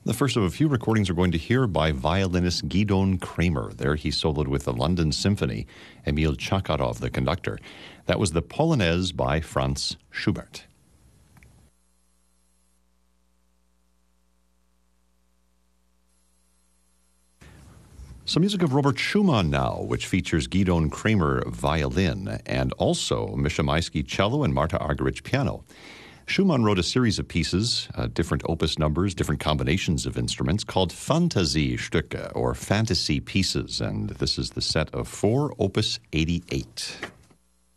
The first of a few recordings we're going to hear by violinist Gidon Kremer. There he soloed with the London Symphony, Emil Chakatov, the conductor. That was the Polonaise by Franz Schubert. Some music of Robert Schumann now, which features Gidon Kremer violin and also Misha Maisky cello and Marta Argerich piano. Schumann wrote a series of pieces, different opus numbers, different combinations of instruments, called Fantasiestücke, or fantasy pieces, and this is the set of 4, opus 88.